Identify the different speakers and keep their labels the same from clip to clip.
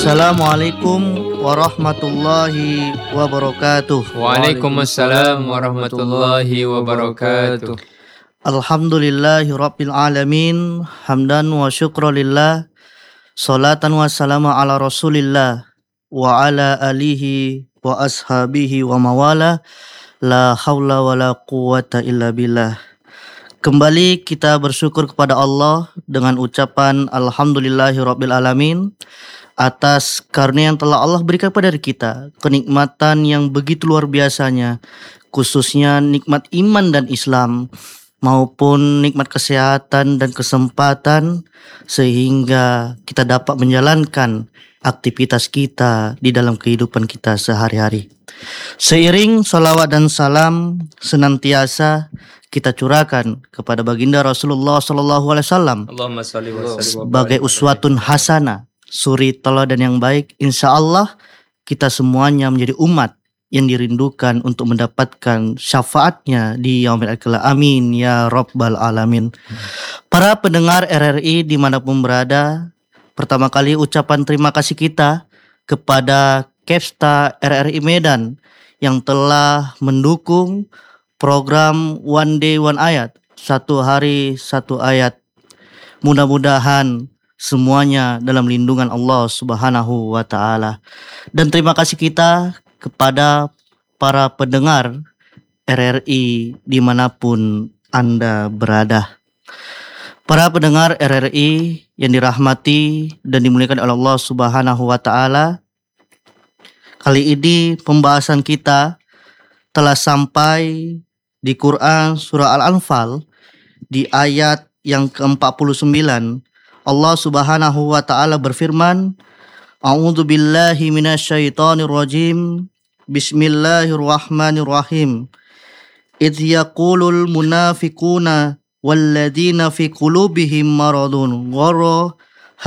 Speaker 1: Assalamualaikum warahmatullahi wabarakatuh.
Speaker 2: Waalaikumsalam warahmatullahi wabarakatuh.
Speaker 1: Alhamdulillahi rabbil alamin. Hamdan wa syukrulillah. Salatan wa salama ala rasulillah wa ala alihi wa ashabihi wa mawala. La hawla wa la quwata illa billah. Kembali kita bersyukur kepada Allah dengan ucapan Alhamdulillahi rabbil alamin atas karunia yang telah Allah berikan kepada kita, kenikmatan yang begitu luar biasanya, khususnya nikmat iman dan Islam, maupun nikmat kesehatan dan kesempatan, sehingga kita dapat menjalankan aktivitas kita di dalam kehidupan kita sehari-hari. Seiring salawat dan salam senantiasa kita curahkan kepada baginda Rasulullah SAW
Speaker 2: Allahumma shalli wa sallim
Speaker 1: sebagai uswatun hasanah, suri teladan yang baik. Insya Allah kita semuanya menjadi umat yang dirindukan untuk mendapatkan syafaatnya di yaumil akhir. Amin ya rabbal alamin. Para pendengar RRI dimanapun berada, pertama kali ucapan terima kasih kita kepada Kepsta RRI Medan yang telah mendukung program One Day One Ayat, satu hari satu ayat. Mudah-mudahan semuanya dalam lindungan Allah Subhanahu wa Ta'ala. Dan terima kasih kita kepada para pendengar RRI dimanapun Anda berada. Para pendengar RRI yang dirahmati dan dimuliakan oleh Allah Subhanahu wa Ta'ala, kali ini pembahasan kita telah sampai di Quran surah Al-Anfal di ayat yang ke-49. Allah Subhanahu wa Ta'ala berfirman, A'udzu billahi minasyaitonir rajim. Bismillahirrahmanirrahim. Idz yaqulul munafiquna walladzina fi qulubihim maradun gharra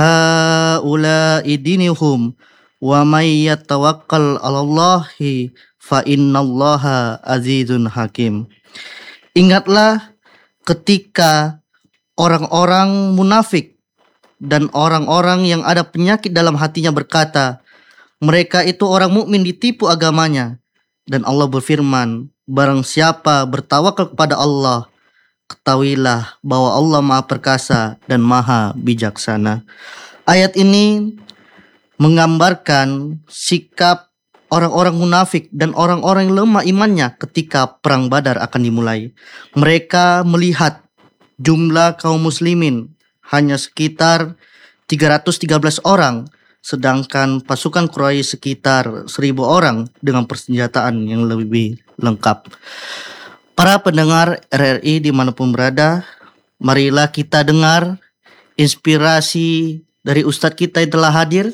Speaker 1: haula'i dinuhum wa may yatawakkal 'alallahi fa innallaha azizun hakim. Ingatlah ketika orang-orang munafik dan orang-orang yang ada penyakit dalam hatinya berkata, mereka itu orang mukmin ditipu agamanya. Dan Allah berfirman, barang siapa bertawakal kepada Allah, ketahuilah bahwa Allah Maha Perkasa dan Maha Bijaksana. Ayat ini menggambarkan sikap orang-orang munafik dan orang-orang yang lemah imannya ketika perang Badar akan dimulai. Mereka melihat jumlah kaum muslimin hanya sekitar 313 orang, sedangkan pasukan Quraisy sekitar 1000 orang dengan persenjataan yang lebih lengkap. Para pendengar RRI dimanapun berada, marilah kita dengar inspirasi dari Ustadz kita yang telah hadir.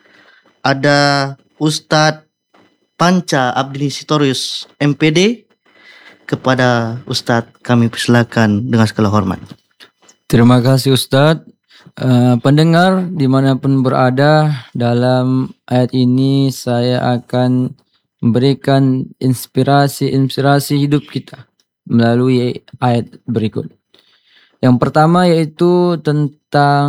Speaker 1: Ada Ustadz Panca Abdi Sitorius MPD. Kepada Ustadz kami persilakan dengan segala hormat.
Speaker 3: Terima kasih Ustadz. Pendengar dimanapun berada, dalam ayat ini saya akan memberikan inspirasi hidup kita melalui ayat berikut. Yang pertama yaitu tentang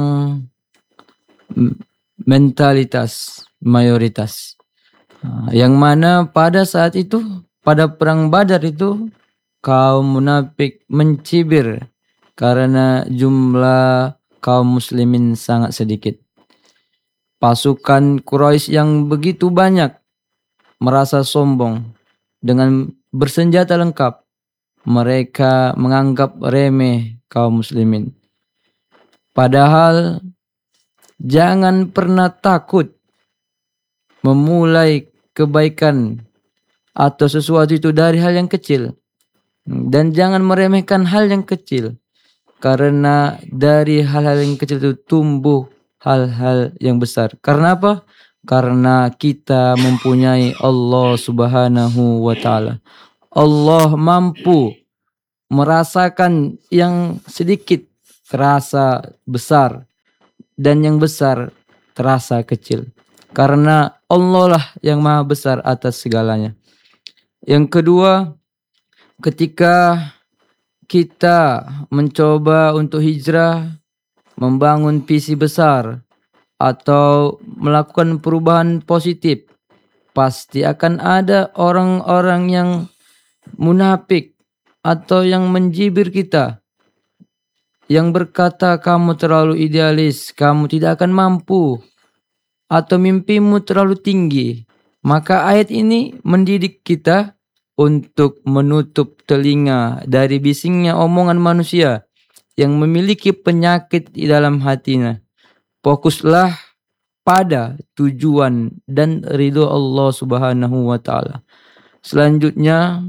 Speaker 3: mentalitas mayoritas. Yang mana pada saat itu, pada perang Badar itu, kaum munafik mencibir karena jumlah kaum muslimin sangat sedikit. Pasukan Quraisy yang begitu banyak merasa sombong dengan bersenjata lengkap. Mereka menganggap remeh kaum muslimin. Padahal jangan pernah takut memulai kebaikan atau sesuatu itu dari hal yang kecil. Dan jangan meremehkan hal yang kecil. Karena dari hal-hal yang kecil itu tumbuh hal-hal yang besar. Karena apa? Karena kita mempunyai Allah Subhanahu wa Ta'ala. Allah mampu merasakan yang sedikit terasa besar. Dan yang besar terasa kecil. Karena Allah lah yang maha besar atas segalanya. Yang kedua, ketika kita mencoba untuk hijrah, membangun visi besar, atau melakukan perubahan positif, pasti akan ada orang-orang yang munafik atau yang menjibir kita, yang berkata kamu terlalu idealis, kamu tidak akan mampu, atau mimpimu terlalu tinggi. Maka ayat ini mendidik kita untuk menutup telinga dari bisingnya omongan manusia yang memiliki penyakit di dalam hatinya. Fokuslah pada tujuan dan ridho Allah Subhanahu wa taala. Selanjutnya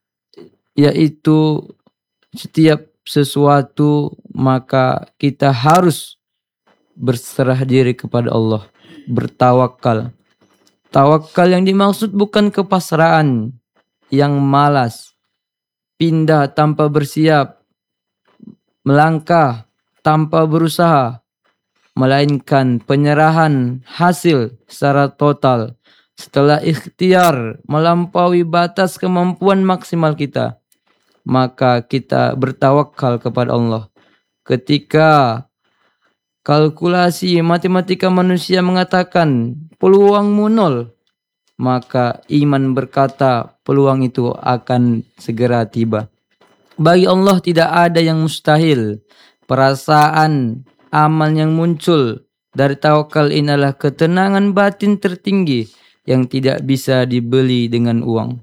Speaker 3: yaitu setiap sesuatu maka kita harus berserah diri kepada Allah, bertawakal. Tawakal yang dimaksud bukan kepasrahan yang malas, pindah tanpa bersiap, melangkah tanpa berusaha, melainkan penyerahan hasil secara total setelah ikhtiar melampaui batas kemampuan maksimal kita. Maka kita bertawakal kepada Allah. Ketika kalkulasi matematika manusia mengatakan peluangmu 0, maka iman berkata peluang itu akan segera tiba. Bagi Allah tidak ada yang mustahil. Perasaan amal yang muncul dari tawakal ini adalah ketenangan batin tertinggi yang tidak bisa dibeli dengan uang.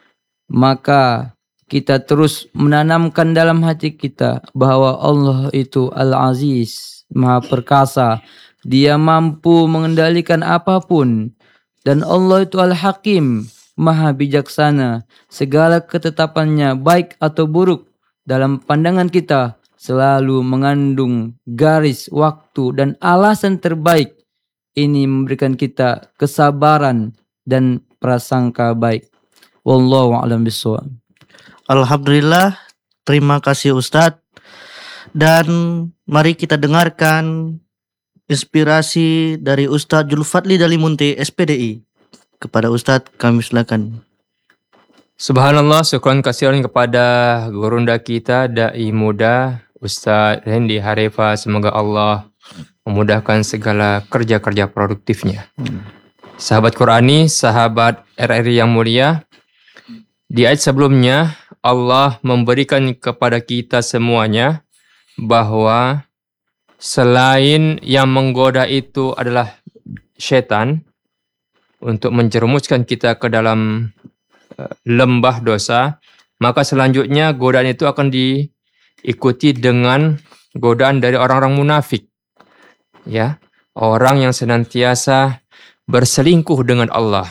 Speaker 3: Maka kita terus menanamkan dalam hati kita bahwa Allah itu Al-Aziz, Maha Perkasa. Dia mampu mengendalikan apapun. Dan Allah itu Al-Hakim, Maha Bijaksana. Segala ketetapannya baik atau buruk dalam pandangan kita selalu mengandung garis waktu dan alasan terbaik. Ini memberikan kita kesabaran dan prasangka baik. Wallahu a'lam bishawab.
Speaker 1: Alhamdulillah, terima kasih Ustadz. Dan mari kita dengarkan inspirasi dari Ustadz Julfadli Dalimunte SPDI. Kepada Ustadz kami silakan.
Speaker 2: Subhanallah, syukran kasihan kepada gurunda kita, Dai muda, Ustadz Randy Harefa. Semoga Allah memudahkan segala kerja-kerja produktifnya. Sahabat Qurani, sahabat RRI yang mulia, di ayat sebelumnya Allah memberikan kepada kita semuanya bahwa selain yang menggoda itu adalah syaitan untuk menjerumuskan kita ke dalam lembah dosa, maka selanjutnya godaan itu akan diikuti dengan godaan dari orang-orang munafik. Ya, orang yang senantiasa berselingkuh dengan Allah.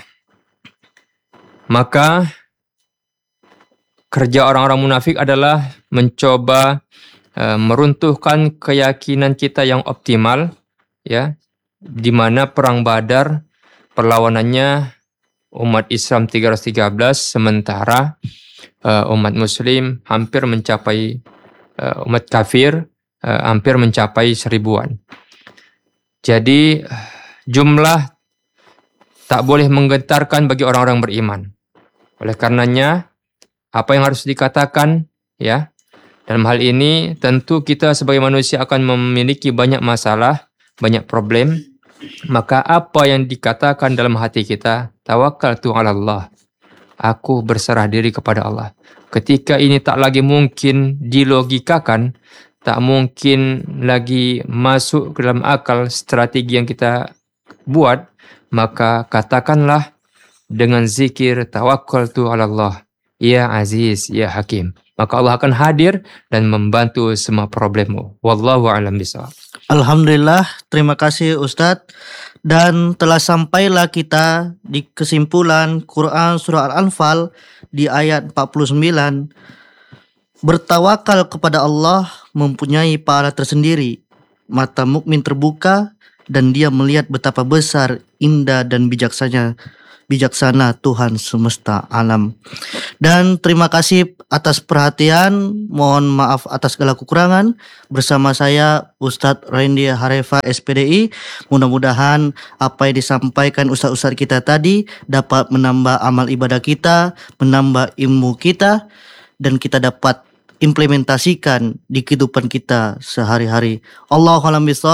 Speaker 2: Maka kerja orang-orang munafik adalah mencoba meruntuhkan keyakinan kita yang optimal, ya, di mana perang Badar perlawanannya umat Islam 313, sementara umat Muslim hampir mencapai umat kafir hampir mencapai 1000-an. Jadi jumlah tak boleh menggentarkan bagi orang-orang beriman. Oleh karenanya apa yang harus dikatakan, ya, dalam hal ini tentu kita sebagai manusia akan memiliki banyak masalah, banyak problem. Maka apa yang dikatakan dalam hati kita, tawakkaltu 'ala Allah. Aku berserah diri kepada Allah. Ketika ini tak lagi mungkin dilogikakan, tak mungkin lagi masuk ke dalam akal strategi yang kita buat, maka katakanlah dengan zikir tawakkaltu 'ala Allah. Ya Aziz, Ya Hakim. Maka Allah akan hadir dan membantu semua problemmu. Wallahu a'lam bishawab.
Speaker 1: Alhamdulillah, terima kasih Ustadz. Dan telah sampailah kita di kesimpulan Quran Surah Al-Anfal di ayat 49. Bertawakal kepada Allah mempunyai pahala tersendiri. Mata mukmin terbuka dan dia melihat betapa besar, indah dan bijaksana Tuhan semesta alam. Dan terima kasih atas perhatian. Mohon maaf atas segala kekurangan. Bersama saya Ustadz Randy Harefa SPDI. Mudah-mudahan apa yang disampaikan ustadz-ustadz kita tadi dapat menambah amal ibadah kita, menambah ilmu kita, dan kita dapat implementasikan di kehidupan kita sehari-hari. Allahu a'lam bishawab.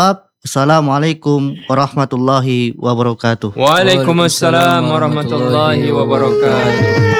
Speaker 1: Assalamualaikum warahmatullahi wabarakatuh.
Speaker 2: Waalaikumsalam warahmatullahi wabarakatuh.